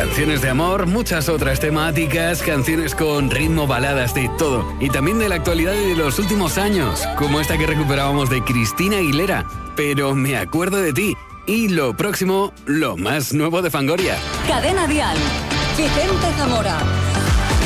Canciones de amor, muchas otras temáticas, canciones con ritmo, baladas, de todo. Y también de la actualidad y de los últimos años, como esta que recuperábamos de Cristina Aguilera. Pero me acuerdo de ti. Y lo próximo, lo más nuevo de Fangoria. Cadena Dial. Vicente Zamora.